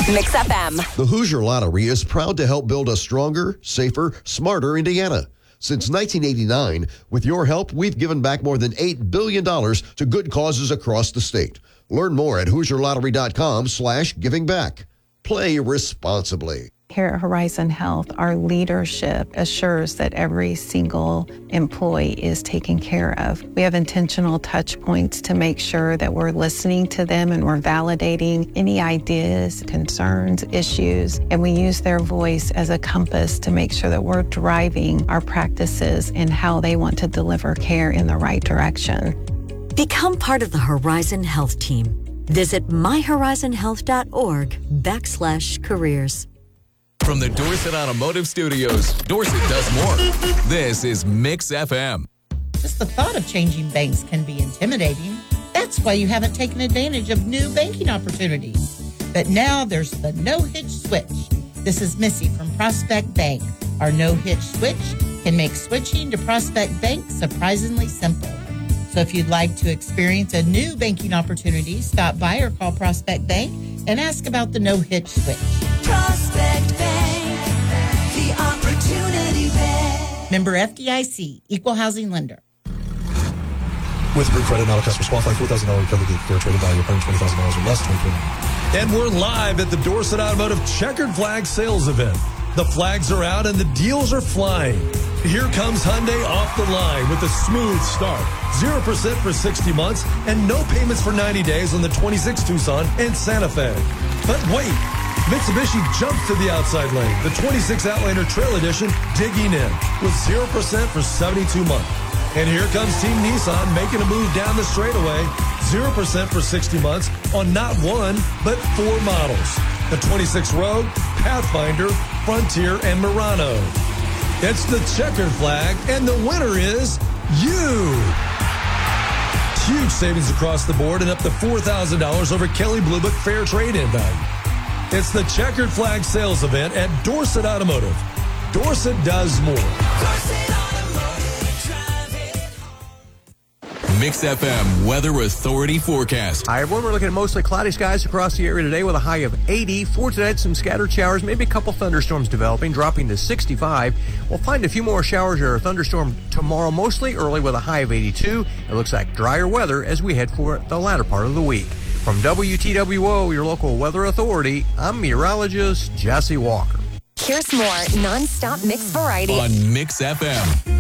Mix FM. The Hoosier Lottery is proud to help build a stronger, safer, smarter Indiana. Since 1989, with your help, we've given back more than $8 billion to good causes across the state. Learn more at HoosierLottery.com/givingback. Play responsibly. Here at Horizon Health, our leadership assures that every single employee is taken care of. We have intentional touch points to make sure that we're listening to them and we're validating any ideas, concerns, issues, and we use their voice as a compass to make sure that we're driving our practices and how they want to deliver care in the right direction. Become part of the Horizon Health team. Visit myhorizonhealth.org/careers. From the Dorset Automotive Studios, Dorset does more. This is Mix FM. Just the thought of changing banks can be intimidating. That's why you haven't taken advantage of new banking opportunities. But now there's the no-hitch switch. This is Missy from Prospect Bank. Our no-hitch switch can make switching to Prospect Bank surprisingly simple. So if you'd like to experience a new banking opportunity, stop by or call Prospect Bank and ask about the no-hitch switch. Prospect Bank, the opportunity bank. Member FDIC, Equal Housing Lender. With approved credit, not a customer's qualified. $4,000 recovery get fair trading value of $120,000 or less. 2020. And we're live at the Dorset Automotive Checkered Flag Sales Event. The flags are out and the deals are flying. Here comes Hyundai off the line with a smooth start. 0% for 60 months and no payments for 90 days on the 26 Tucson and Santa Fe. But wait, Mitsubishi jumps to the outside lane. The 26 Outlander Trail Edition digging in with 0% for 72 months. And here comes Team Nissan making a move down the straightaway. 0% for 60 months on not one, but 4 models. The 26 Rogue, Pathfinder, Frontier, and Murano. It's the checkered flag, and the winner is you. Huge savings across the board and up to $4,000 over Kelley Blue Book fair trade-in value. It's the Checkered Flag Sales Event at Dorset Automotive. Dorset does more. Dorset Automotive, drive it. Mix FM Weather Authority forecast. Hi, everyone. We're looking at mostly cloudy skies across the area today with a high of 80. For tonight, some scattered showers, maybe a couple thunderstorms developing, dropping to 65. We'll find a few more showers or a thunderstorm tomorrow, mostly early with a high of 82. It looks like drier weather as we head for the latter part of the week. From WTWO, your local weather authority, I'm meteorologist Jesse Walker. Here's more non-stop mix variety On Mix FM.